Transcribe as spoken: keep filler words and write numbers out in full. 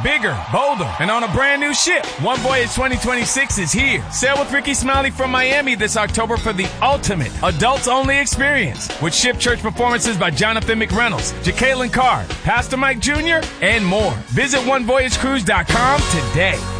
bigger, bolder, and on a brand new ship. One Voyage twenty twenty-six is here. Sail with Ricky Smiley from Miami this October for the ultimate adults-only experience with ship church performances by Jonathan McReynolds, Jacqueline Carr, Pastor Mike Junior, and more. Visit one voyage cruise dot com today.